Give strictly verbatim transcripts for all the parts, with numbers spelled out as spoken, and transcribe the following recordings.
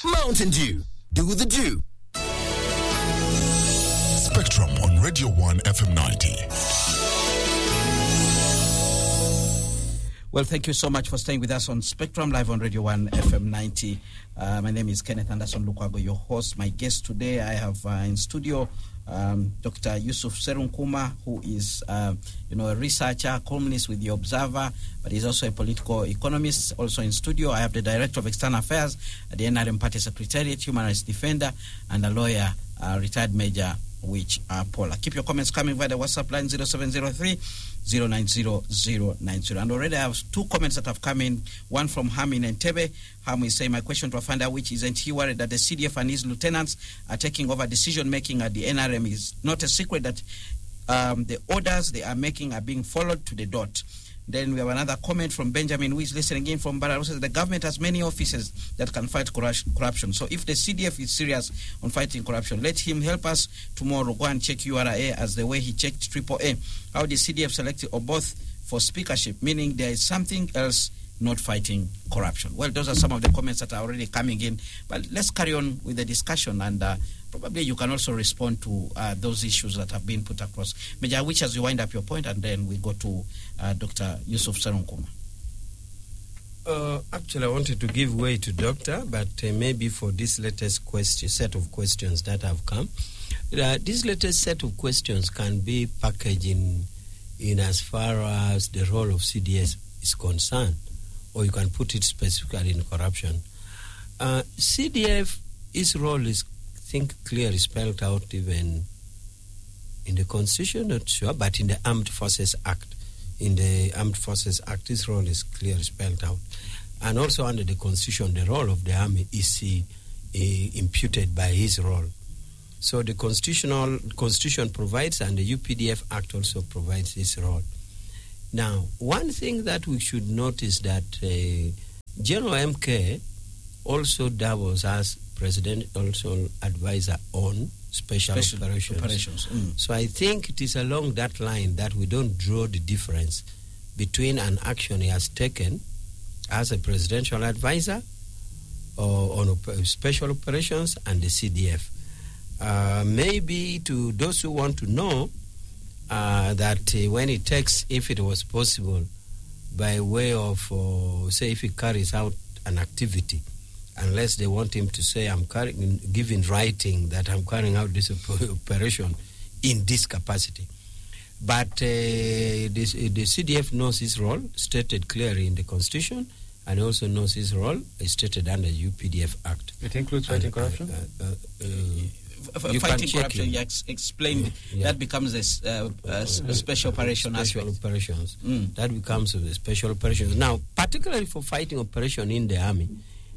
Mountain Dew. Do the Dew. Spectrum on Radio one F M ninety. Well, thank you so much for staying with us on Spectrum Live on Radio one F M ninety. Uh, my name is Kenneth Anderson Lukwago, your host. My guest today, I have uh, in studio um, Doctor Yusuf Serunkuma, who is, uh, you know, a researcher, columnist with The Observer, but he's also a political economist. Also in studio, I have the Director of External Affairs at the N R M Party Secretariat, Human Rights Defender, and a lawyer, uh, retired Major Which are Paula. Keep your comments coming via the WhatsApp line zero seven zero three, zero nine zero, zero nine zero. And already I have two comments that have come in. One from Ham in Entebbe. Ham is saying, my question to Afanda, which isn't he worried that the C D F and his lieutenants are taking over decision making at the N R M? Is not a secret that um, the orders they are making are being followed to the dot. Then we have another comment from Benjamin, who is listening in from Barra. Says the government has many offices that can fight corruption. So if the C D F is serious on fighting corruption, let him help us tomorrow. Go and check U R A as the way he checked Triple A. How did C D F select or both for speakership? Meaning there is something else not fighting corruption. Well, those are some of the comments that are already coming in. But let's carry on with the discussion, and uh, probably you can also respond to uh, those issues that have been put across. Major Which, as you wind up your point, and then we go to uh, Doctor Yusuf Serunkuma. Uh, actually, I wanted to give way to Doctor, but uh, maybe for this latest question, set of questions that have come, uh, this latest set of questions can be packaged in, in as far as the role of C D S is concerned, or you can put it specifically in corruption. Uh, C D F, its role is, I think, clearly spelled out even in the Constitution, not sure, but in the Armed Forces Act. In the Armed Forces Act, its role is clearly spelled out. And also under the Constitution, the role of the Army is uh, imputed by his role. So the constitutional Constitution provides, and the U P D F Act also provides this role. Now, one thing that we should notice that uh, General M K also doubles as presidential advisor on special, special operations. operations. Mm. So I think it is along that line that we don't draw the difference between an action he has taken as a presidential advisor or on op- special operations and the C D F. Uh, maybe to those who want to know uh, that uh, when he takes, if it was possible, by way of, uh, say, if he carries out an activity, unless they want him to say, I'm carrying, giving writing that I'm carrying out this operation in this capacity. But uh, this, the C D F knows his role, stated clearly in the Constitution, and also knows his role, stated under the U P D F Act. It includes fighting and, corruption? Uh, uh, uh, uh, you fighting corruption, you ex- explained, yeah, yeah. That becomes a, uh, a, a special operation Special aspect. operations. Mm. That becomes a special operations. Now, particularly for fighting operation in the Army,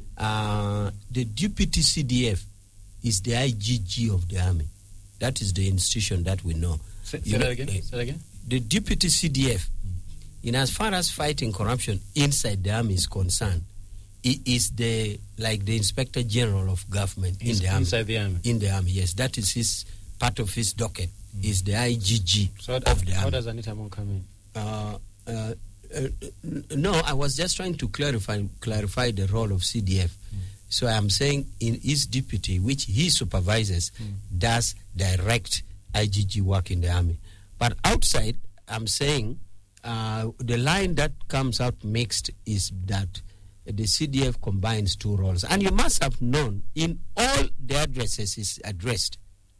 Uh, the deputy C D F is the I G G of the Army. That is the institution that we know. Say, say that again. Uh, say that again. The deputy C D F, in as far as fighting corruption inside the Army is concerned, it is the like the Inspector General of Government He's in the Army. Inside the Army. In the Army, yes, that is his part of his docket. Mm. Is the I G G so of that, the how Army. How does Anita Among come in? Uh, uh, Uh, no, I was just trying to clarify clarify the role of C D F. Mm. So I'm saying in his deputy, which he supervises, mm. does direct I G G work in the Army. But outside, I'm saying uh, the line that comes out mixed is that the C D F combines two roles. And you must have known, in all the addresses is addressed,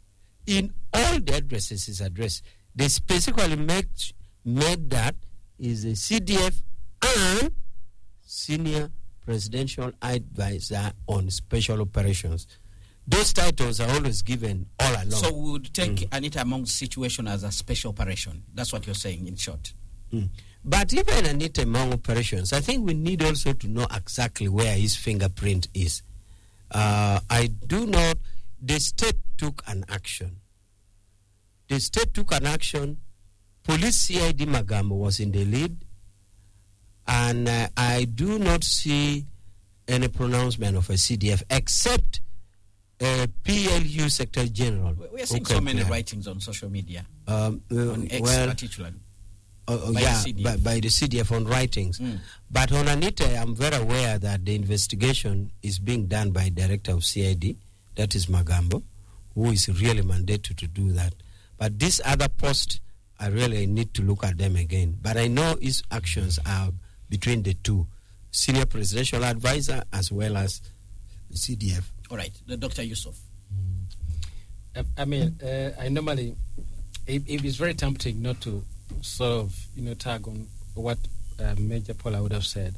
in all the addresses is addressed, they specifically make, made that is a C D F and Senior Presidential Advisor on Special Operations. Those titles are always given all along. So we would take mm. Anita Among's situation as a special operation. That's what you're saying, in short. Mm. But even Anita Among operations, I think we need also to know exactly where his fingerprint is. Uh, I do know the state took an action. The state took an action. Police C I D Magambo was in the lead, and uh, I do not see any pronouncement of a C D F except uh, P L U Secretary General. We are seeing okay, so many yeah. writings on social media, um, uh, on X well, particularly. Uh, By the yeah, C D F. by, by the C D F on writings. Mm. But on Anita, I'm very aware that the investigation is being done by Director of C I D, that is Magambo, who is really mandated to do that. But this other post, I really need to look at them again. But I know his actions are between the two, senior presidential advisor as well as the C D F. All right, the Doctor Yusuf. I, I mean, uh, I normally, it, it is very tempting not to sort of, you know, tag on what uh, Major Paula would have said.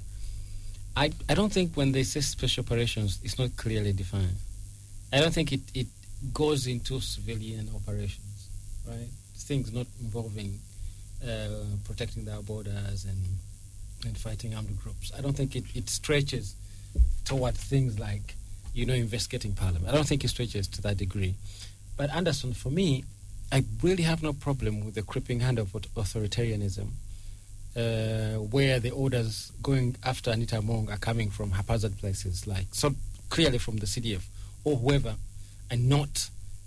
I, I don't think when they say special operations, it's not clearly defined. I don't think it, it goes into civilian operations, right? Things not involving uh, protecting our borders and and fighting armed groups. I don't think it, it stretches toward things like, you know, investigating parliament. I don't think it stretches to that degree. But Anderson, for me, I really have no problem with the creeping hand of authoritarianism, uh, where the orders going after Anita Among are coming from haphazard places, like so clearly from the C D F or whoever, and not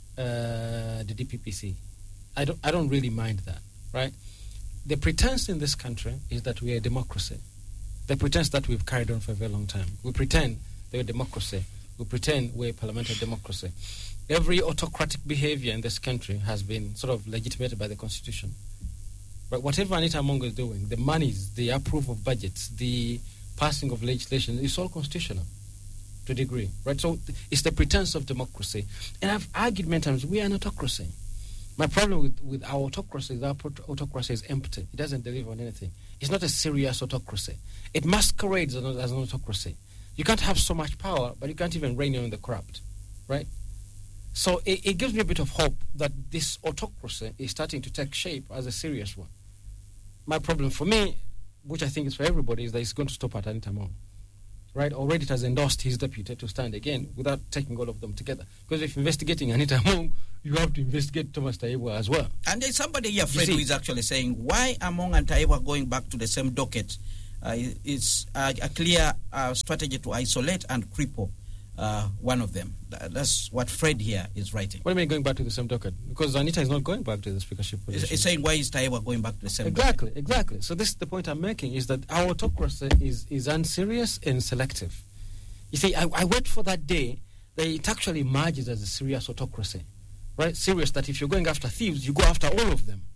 uh, the D P P C. I don't, I don't really mind that, right? The pretense in this country is that we are a democracy. The pretense that we've carried on for a very long time. We pretend we're a democracy. We pretend we're a parliamentary democracy. Every autocratic behavior in this country has been sort of legitimated by the Constitution. But whatever Anita Among is doing, the monies, the approval of budgets, the passing of legislation, it's all constitutional to a degree, right? So it's the pretense of democracy. And I've argued many times, we are an autocracy. My problem with, with our autocracy is our autocracy is empty. It doesn't deliver on anything. It's not a serious autocracy. It masquerades as an, as an autocracy. You can't have so much power, but you can't even rein in the corrupt, right? So it, it gives me a bit of hope that this autocracy is starting to take shape as a serious one. My problem for me, which I think is for everybody, is that it's going to stop at Anita Among. Right, already it has endorsed his deputy to stand again without taking all of them together. Because if investigating Anita Among, you have to investigate Thomas Taiyewa as well. And there's somebody here, Fred, who is actually saying, why Among and Taiyewa going back to the same docket? Uh, it's a, a clear uh, strategy to isolate and cripple uh, one of them. That's what Fred here is writing. What do you mean going back to the same docket? Because Anita is not going back to the speakership position. It's, it's saying, why is Taiyewa going back to the same exactly, docket? Exactly, So this is the point I'm making, is that our autocracy is, is unserious and selective. You see, I, I wait for that day that it actually emerges as a serious autocracy. Right? Serious, that if you're going after thieves, you go after all of them.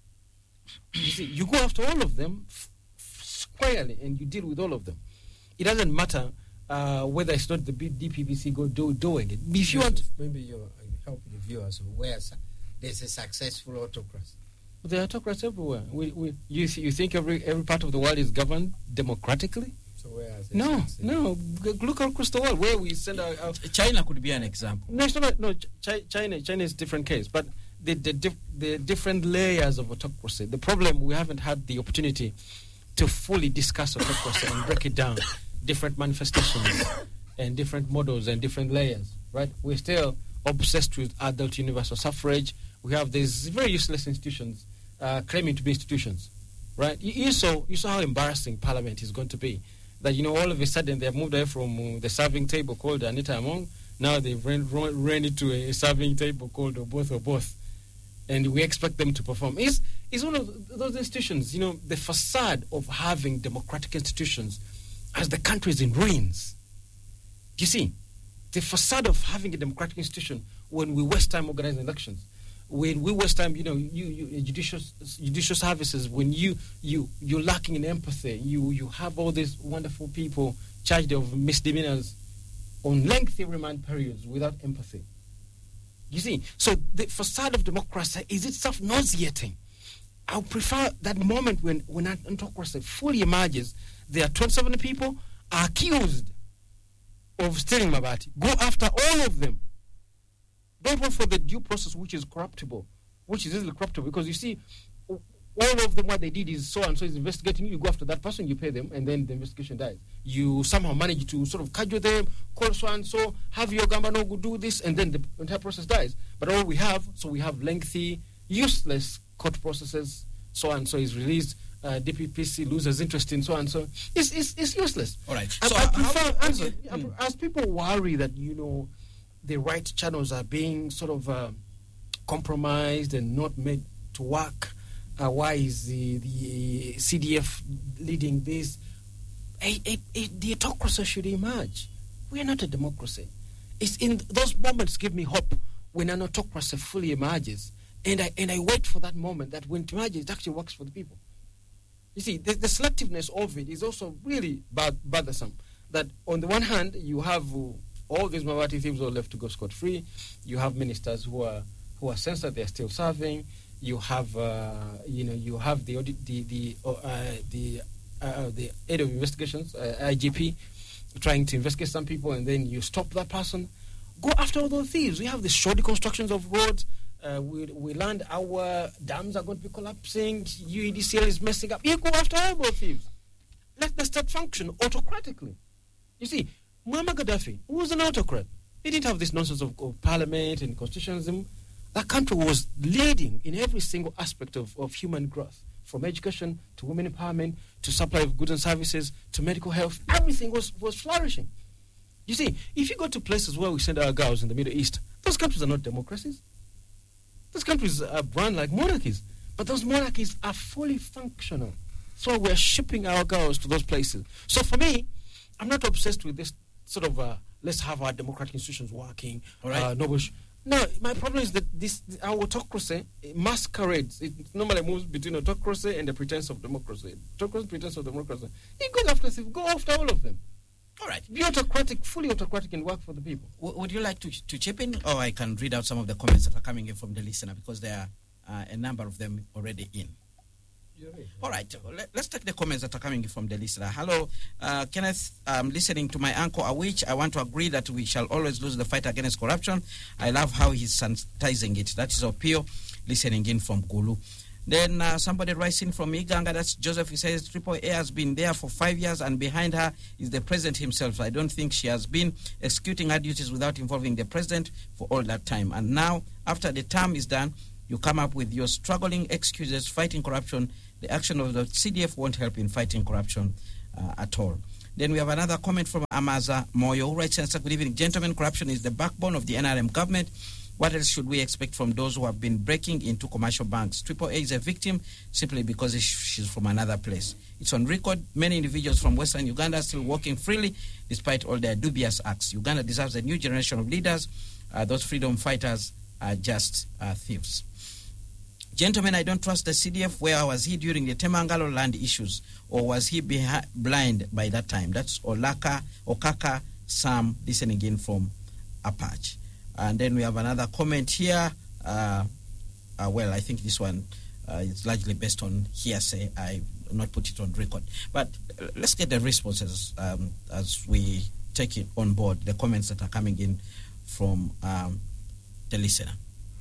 You see, you go after all of them f- f- squarely and you deal with all of them. It doesn't matter Uh, whether it's not the D P P C go do, doing it. If you want, maybe you help the viewers where there's a successful autocracy. There are autocrats everywhere. We, we, you, you think every every part of the world is governed democratically? So where is no, no. Look across the world where we send our, our China could be an example. No, it's not, no. China, China is a different case, but the the, dif, the different layers of autocracy. The problem, we haven't had the opportunity to fully discuss autocracy and break it down. Different manifestations and different models and different layers, right? We're still obsessed with adult universal suffrage. We have these very useless institutions uh, claiming to be institutions, right? You, you saw you saw how embarrassing Parliament is going to be. That, you know, all of a sudden they have moved away from uh, the serving table called Anita Among. Now they've ran, ran into a serving table called Both or Both. And we expect them to perform. It's, it's one of those institutions, you know, the facade of having democratic institutions as the country is in ruins. You see, the facade of having a democratic institution when we waste time organizing elections, when we waste time, you know, you, you judicial judicial services, when you you you're lacking in empathy, you you have all these wonderful people charged of misdemeanors on lengthy remand periods without empathy. You see, so the facade of democracy is itself nauseating. I would prefer that moment when when an autocracy fully emerges. There are twenty-seven people are accused of stealing Mabati. Go after all of them. Don't wait for the due process, which is corruptible, which is easily corruptible. Because you see, all of them, what they did is so and so is investigating you. You go after that person, you pay them, and then the investigation dies. You somehow manage to sort of cajole them, call so and so, have your gamba no go do this, and then the entire process dies. But all we have, so we have lengthy, useless court processes. So and so is released. Uh, D P P C loses interest in so and so. It's, it's, it's useless. All right. I, So I prefer, how, answer, how you, as people worry that, you know, the right channels are being sort of uh, compromised and not made to work, Uh, why is the, the C D F leading this? A, a, a, the autocracy should emerge. We are not a democracy. It's in those moments give me hope when an autocracy fully emerges, and I and I wait for that moment that when it emerges, it actually works for the people. You see, the, the selectiveness of it is also really bad, bothersome. That on the one hand, you have uh, all these Mawati thieves all left to go scot-free. You have ministers who are who are censored; they are still serving. You have, uh, you know, you have the audit, the the uh, the uh, the head of investigations, uh, I G P, trying to investigate some people, and then you stop that person. Go after all those thieves. We have the shoddy constructions of roads. Uh, we we learned our dams are going to be collapsing. U E D C L is messing up. You go after all those thieves. Let the state function autocratically. You see, Muammar Gaddafi, who was an autocrat, he didn't have this nonsense of, of parliament and constitutionalism. That country was leading in every single aspect of, of human growth, from education to women empowerment to supply of goods and services to medical health. Everything was, was flourishing. You see, if you go to places where we send our girls in the Middle East, those countries are not democracies. Those countries are run like monarchies, but those monarchies are fully functional. So we're shipping our girls to those places. So for me, I'm not obsessed with this sort of, uh, let's have our democratic institutions working. All right. Uh, no, no, my problem is that this our autocracy masquerades. It normally moves between autocracy and the pretense of democracy. Autocracy, pretense of democracy. It goes after, go after all of them. All right. Be autocratic, fully autocratic, and work for the people. W- would you like to to chip in, or I can read out some of the comments that are coming in from the listener, because there are uh, a number of them already in. All right, Let, let's take the comments that are coming from the listener. Hello, uh, Kenneth. I'm listening to my uncle Awich. I want to agree that we shall always lose the fight against corruption. I love how he's sanitizing it. That is Opio, listening in from Gulu. Then uh, somebody writes in from Iganga, that's Joseph. He says, Triple A has been there for five years and behind her is the president himself. I don't think she has been executing her duties without involving the president for all that time. And now, after the term is done, you come up with your struggling excuses fighting corruption. The action of the C D F won't help in fighting corruption uh, at all. Then we have another comment from Amaza Moyo, who writes, good evening, gentlemen. Corruption is the backbone of the N R M government. What else should we expect from those who have been breaking into commercial banks? Triple A is a victim simply because she's from another place. It's on record. Many individuals from Western Uganda are still walking freely despite all their dubious acts. Uganda deserves a new generation of leaders. Uh, those freedom fighters are just uh, thieves. Gentlemen, I don't trust the C D F. Where was he during the Temangalo land issues? Or was he behi- blind by that time? That's Olaka, Okaka Sam, listening in from Apache. And then we have another comment here. Uh, uh, well, I think this one uh, is largely based on hearsay. I will not put it on record. But uh, let's get the responses um, as we take it on board, the comments that are coming in from um, the listener.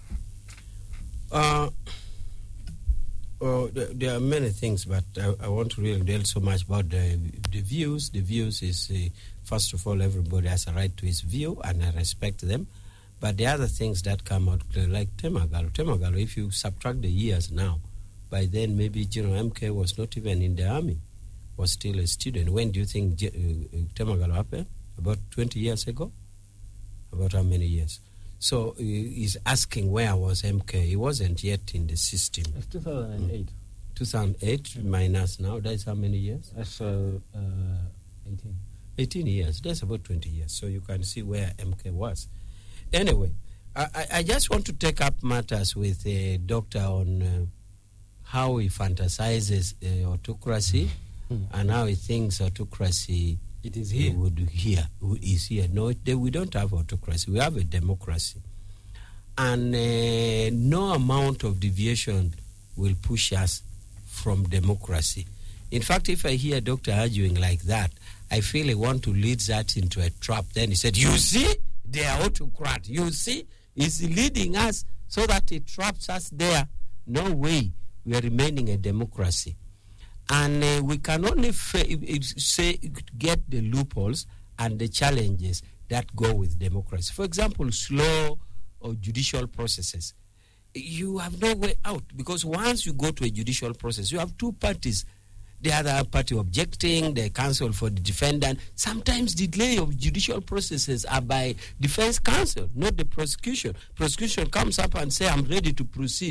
Uh, well, there are many things, but I, I want to really deal so much about the, the views. The views is, uh, first of all, everybody has a right to his view, and I respect them. But the other things that come out clear, like Temagalo. Temagalo, if you subtract the years now, by then maybe General M K was not even in the army, was still a student. When do you think uh, Temagalo happened? About twenty years ago? About how many years? So uh, he's asking where was M K. He wasn't yet in the system. It's two thousand eight. two thousand eight mm. minus now, that's how many years? That's uh, uh, eighteen. eighteen years. That's about twenty years. So you can see where M K was. Anyway, I, I just want to take up matters with a doctor on uh, how he fantasizes uh, autocracy mm. and how he thinks autocracy it is here. Would here is here. No, they, we don't have autocracy. We have a democracy, and uh, no amount of deviation will push us from democracy. In fact, if I hear a doctor arguing like that, I feel I want to lead that into a trap. Then he said, "You see, they are autocrat. You see, he's leading us so that it traps us there. No way. We are remaining a democracy." And uh, we can only fa- say get the loopholes and the challenges that go with democracy. For example, slow or judicial processes. You have no way out, because once you go to a judicial process, you have two parties. The other party objecting, the counsel for the defendant. Sometimes the delay of judicial processes are by defense counsel, not the prosecution. Prosecution comes up and say, "I'm ready to proceed."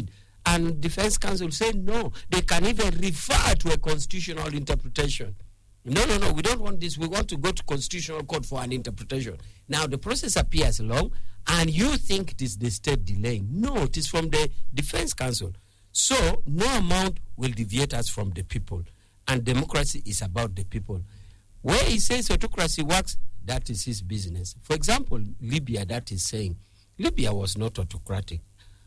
And Defense Council say no. They can even refer to a constitutional interpretation. No, no, no, we don't want this. We want to go to Constitutional Court for an interpretation. Now, the process appears long, and you think it is the state delaying. No, it is from the Defense Council. So, no amount will deviate us from the people. And democracy is about the people. Where he says autocracy works, that is his business. For example, Libya, that is saying, Libya was not autocratic.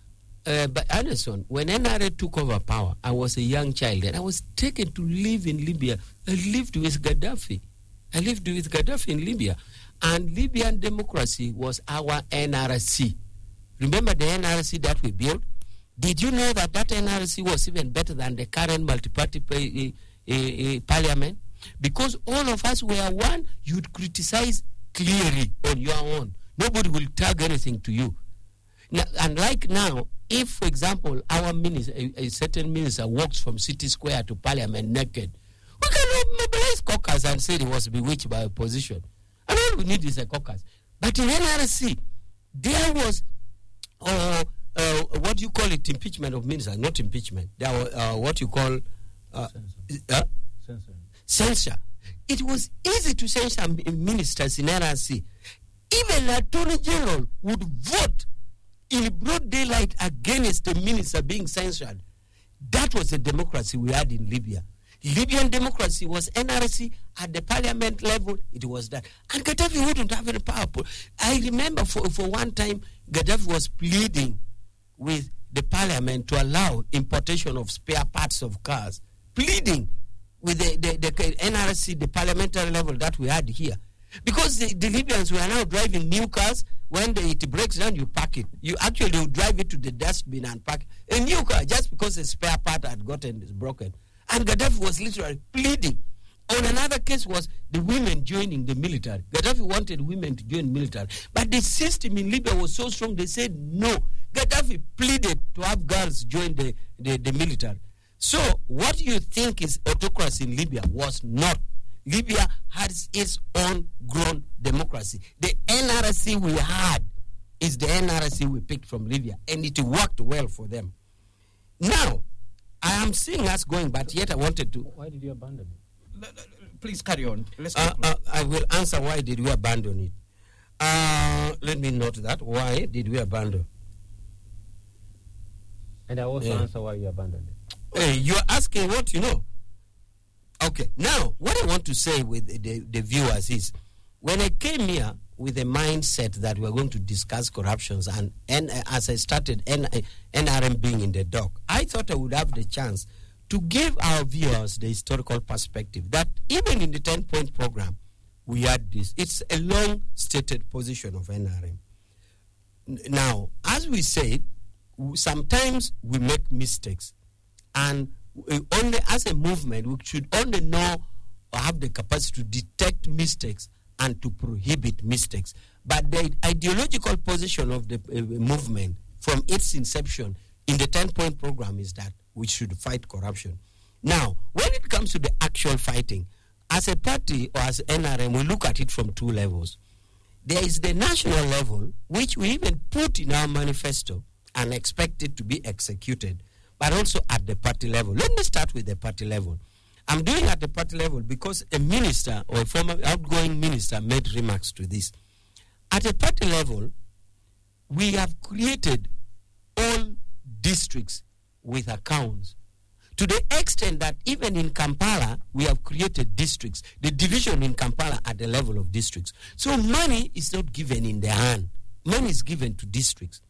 Uh, but Anderson, when N R A took over power, I was a young child and I was taken to live in Libya. I lived with Gaddafi. I lived with Gaddafi in Libya. And Libyan democracy was our N R C. Remember the N R C that we built? Did you know that that N R C was even better than the current multi-party pa- uh, uh, parliament? Because all of us were one, you'd criticize clearly on your own. Nobody will tag anything to you. Now, and like now, if, for example, our minister, a, a certain minister walks from City Square to Parliament naked, we can mobilize caucus and say he was bewitched by opposition. And all we need is a caucus. But in N R C, there was, uh, uh, what do you call it, impeachment of ministers, not impeachment. There was uh, what you call uh, uh, censure. Censure. It was easy to censure ministers in N R C. Even the Attorney General would vote in broad daylight against the minister being censured. That was the democracy we had in Libya. Libyan democracy was N R C at the parliament level. It was that. And Gaddafi wouldn't have any power. I remember for, for one time, Gaddafi was pleading with the parliament to allow importation of spare parts of cars. Pleading with the, the, the N R C, the parliamentary level that we had here. Because the, the Libyans were now driving new cars. When the, it breaks down, you pack it. You actually will drive it to the dustbin and pack a new car just because a spare part had gotten broken. And Gaddafi was literally pleading. On another case was the women joining the military. Gaddafi wanted women to join military. But the system in Libya was so strong, they said no. Gaddafi pleaded to have girls join the, the, the military. So what you think is autocracy in Libya was not. Libya has its own grown democracy. The N R C we had is the N R C we picked from Libya, and it worked well for them. Now, I am seeing us going, but yet I wanted to... Why did you abandon it? Please carry on. Let's uh, uh, I will answer why did we abandon it. Uh, let me note that. Why did we abandon? And I also yeah. answer why you abandoned it. Hey, you're asking what you know. Okay, now, what I want to say with the, the viewers is, when I came here with a mindset that we're going to discuss corruptions, and, and uh, as I started N- uh, N R M being in the dock, I thought I would have the chance to give our viewers the historical perspective that even in the ten-point program, we had this. It's a long-stated position of N R M. N- now, as we said, w- sometimes we make mistakes, and we only as a movement, we should only know or have the capacity to detect mistakes and to prohibit mistakes. But the ideological position of the uh, movement from its inception in the ten-point program is that we should fight corruption. Now, when it comes to the actual fighting, as a party or as N R M, we look at it from two levels. There is the national level, which we even put in our manifesto and expect it to be executed, but also at the party level. Let me start with the party level. I'm doing at the party level because a minister or a former outgoing minister made remarks to this. At a party level, we have created all districts with accounts to the extent that even in Kampala, we have created districts, the division in Kampala at the level of districts. So money is not given in their hand. Money is given to districts.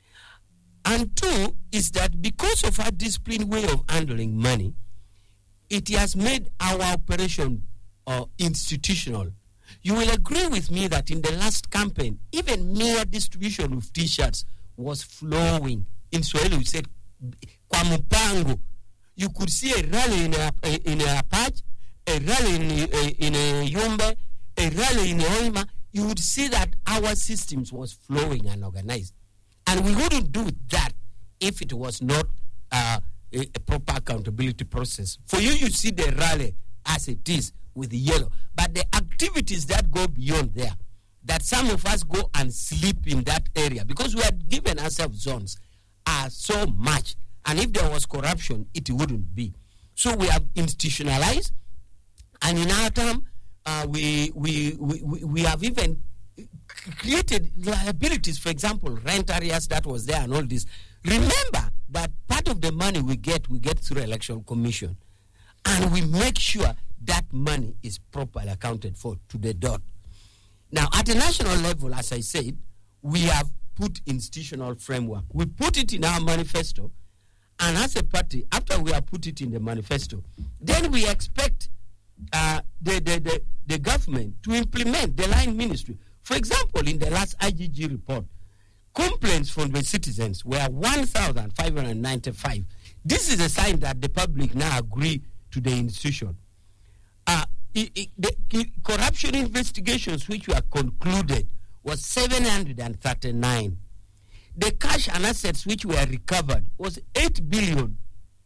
And two is that because of our disciplined way of handling money, it has made our operation uh, institutional. You will agree with me that in the last campaign, even mere distribution of T-shirts was flowing. In Swahili, we said, kwa mpango. You could see a rally in a, in a patch, a rally in a, in a Yumbe, a rally in a Hoima. You would see that our systems was flowing and organized. And we wouldn't do that if it was not uh, a, a proper accountability process. For you, you see the rally as it is with the yellow. But the activities that go beyond there, that some of us go and sleep in that area, because we had given ourselves zones, are so much. And if there was corruption, it wouldn't be. So we have institutionalized, and in our term, uh, we, we, we, we have even created liabilities, for example, rent arrears that was there and all this. Remember that part of the money we get, we get through election commission. And we make sure that money is properly accounted for to the dot. Now, at a national level, as I said, we have put institutional framework. We put it in our manifesto, and as a party, after we have put it in the manifesto, then we expect uh, the, the, the, the government to implement the line ministry. For example, in the last I G G report, complaints from the citizens were one thousand five hundred ninety-five. This is a sign that the public now agree to the institution. Uh, it, it, the corruption investigations which were concluded was seven hundred thirty-nine. The cash and assets which were recovered was eight billion.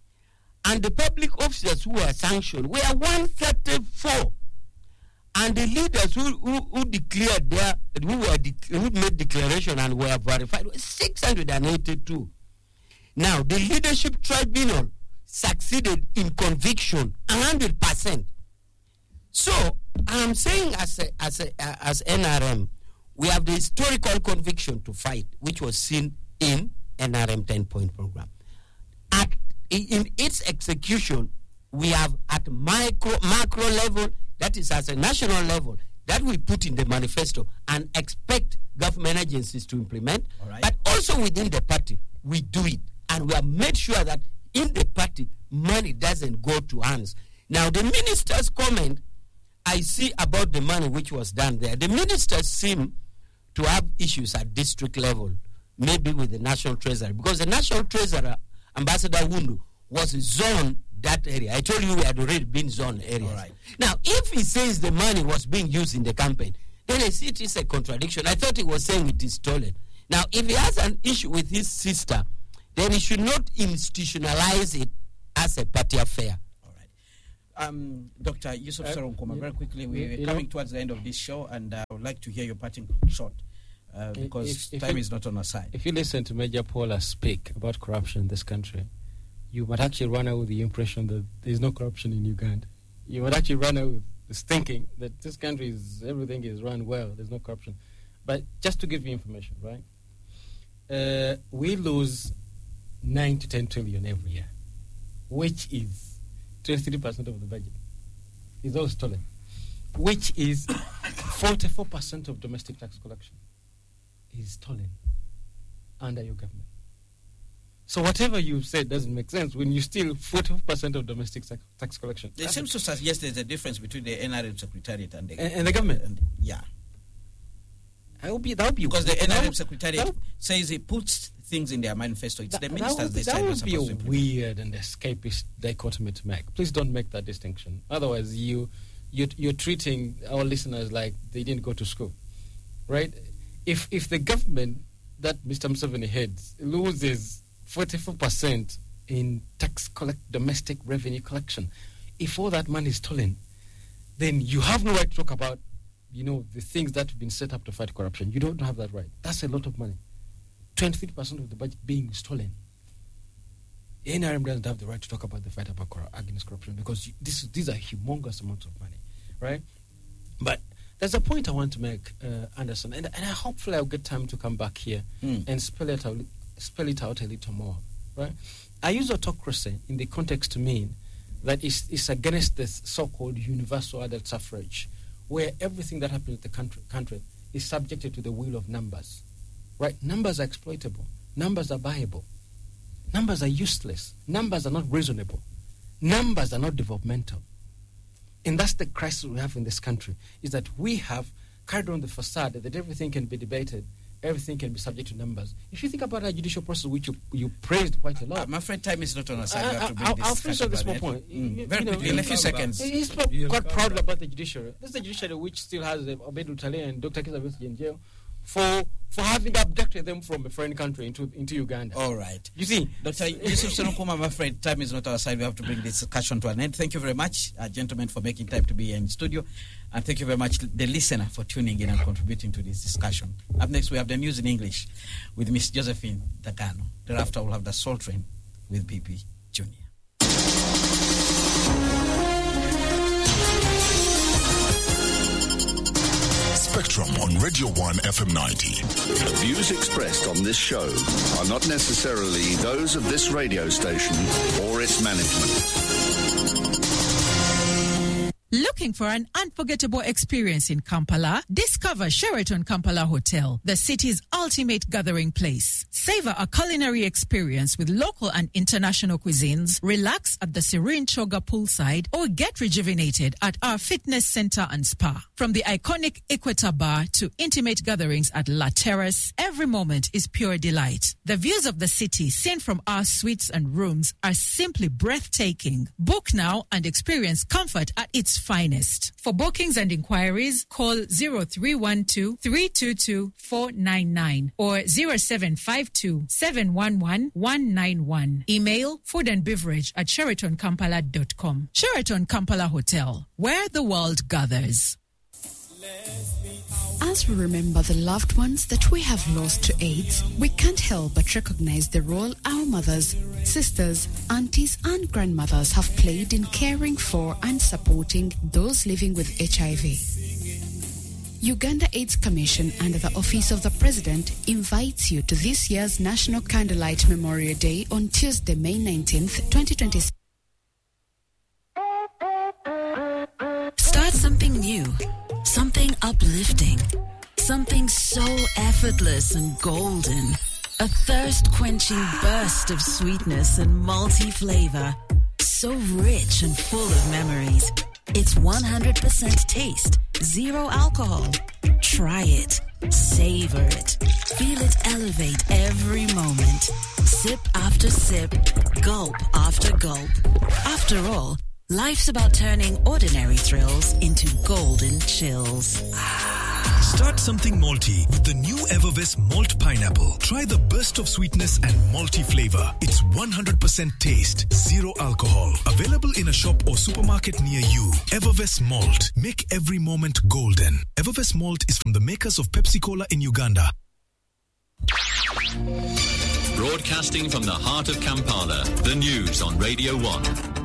And the public officers who were sanctioned were one hundred thirty-four. And the leaders who, who, who declared their, who were de- who made declaration and were verified were six hundred eighty-two. Now, the leadership tribunal succeeded in conviction one hundred percent. So, I'm saying as a, as a, uh, as N R M, we have the historical conviction to fight, which was seen in N R M ten-point program. At, in its execution, we have at micro, macro level, that is at a national level, that we put in the manifesto and expect government agencies to implement, right. But also within the party, we do it. And we have made sure that in the party, money doesn't go to hands. Now, the minister's comment I see about the money which was done there, the ministers seem to have issues at district level, maybe with the National Treasury, because the National Treasurer, Ambassador Wundu, was zoned that area. I told you we had already been zoned areas. Right. Now, if he says the money was being used in the campaign, then I see it is a contradiction. I thought he was saying it is stolen. Now, if he has an issue with his sister, then he should not institutionalize it as a party affair. All right. Um, Doctor Yusuf uh, Seronkoma, very quickly, we're you coming know, towards the end of this show, and uh, I would like to hear your parting shot, uh, because if, if time you, is not on our side. If you listen to Major Paula speak about corruption in this country, you might actually run out with the impression that there is no corruption in Uganda. You might actually run out with this thinking that this country is, everything is run well, there's no corruption. But just to give you information, right? Uh, we lose nine to ten trillion every year, which is twenty-three percent of the budget. It's all stolen, which is forty-four percent of domestic tax collection is stolen under your government. So whatever you said doesn't make sense when you steal forty-four percent of domestic tax, tax collection. It seems to suggest there's a difference between the N R M Secretariat and the, and, and the government. And, yeah. That would be, that would be because the that N R M would, Secretariat would, says it puts things in their manifesto. It's that, the ministers that would, they that would be a to weird and escapist dichotomy to make. Please don't make that distinction. Otherwise, you, you, you're treating our listeners like they didn't go to school, right? If if the government that Mister Museveni heads loses forty-four percent in tax collect domestic revenue collection, if all that money is stolen, then you have no right to talk about, you know, the things that have been set up to fight corruption. You don't have that right. That's a lot of money. twenty-three percent of the budget being stolen. The N R M doesn't have the right to talk about the fight about cor- against corruption because you, this, these are humongous amounts of money, right? But there's a point I want to make, uh, Anderson, and, and I hopefully I'll get time to come back here mm. and spell it out, spell it out a little more, right? I use autocracy in the context to mean that it's, it's against this so-called universal adult suffrage, where everything that happens in the country, country is subjected to the will of numbers, right? Numbers are exploitable. Numbers are buyable. Numbers are useless. Numbers are not reasonable. Numbers are not developmental. And that's the crisis we have in this country, is that we have carried on the facade that everything can be debated, everything can be subject to numbers. If you think about our judicial process, which you, you praised quite a lot. Uh, my friend, time is not on our side. I, we have to bring I'll, this I'll finish on this one it. point. Mm. You, Very you know, quickly, in a few seconds. He spoke quite proudly about the judiciary. This is the judiciary which still has uh, Obed Lutale and Doctor Kizza Besigye in jail for for having abducted them from a foreign country into into Uganda. All right. You see, Doctor Yusuf Seronkoma, I'm afraid time is not our side. We have to bring this discussion to an end. Thank you very much, uh, gentlemen, for making time to be here in studio. And thank you very much, the listener, for tuning in and contributing to this discussion. Up next, we have the news in English with Miss Josephine Dagano. Thereafter, we'll have the Soul Train with P P Junior Spectrum on Radio one F M ninety. The views expressed on this show are not necessarily those of this radio station or its management. Looking for an unforgettable experience in Kampala? Discover Sheraton Kampala Hotel, the city's ultimate gathering place. Savor a culinary experience with local and international cuisines, relax at the serene Choga poolside, or get rejuvenated at our fitness center and spa. From the iconic Equator Bar to intimate gatherings at La Terrace, every moment is pure delight. The views of the city seen from our suites and rooms are simply breathtaking. Book now and experience comfort at its finest. For bookings and inquiries, call zero three one two, three two two, four nine nine or zero seven five two, seven one one, one nine one. Email food and beverage at sheraton kampala dot com. Sheraton Kampala Hotel, where the world gathers. As we remember the loved ones that we have lost to AIDS, we can't help but recognize the role our mothers, sisters, aunties, and grandmothers have played in caring for and supporting those living with H I V. Uganda AIDS Commission under the Office of the President invites you to this year's National Candlelight Memorial Day on Tuesday, May nineteenth, twenty twenty-six. Start something new. Something uplifting. Something so effortless and golden. A thirst-quenching burst of sweetness and malty flavor. So rich and full of memories. It's one hundred percent taste, zero alcohol. Try it. Savor it. Feel it elevate every moment. Sip after sip. Gulp after gulp. After all, life's about turning ordinary thrills into golden chills. Start something malty with the new Evervest Malt Pineapple. Try the burst of sweetness and malty flavor. It's one hundred percent taste, zero alcohol. Available in a shop or supermarket near you. Evervest Malt. Make every moment golden. Evervest Malt is from the makers of Pepsi Cola in Uganda. Broadcasting from the heart of Kampala, the news on Radio one.